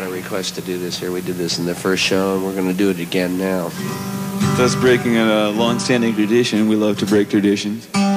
got a request to do this here. We did this in the first show, and we're going to do it again now. That's breaking a long-standing tradition. We love to break traditions.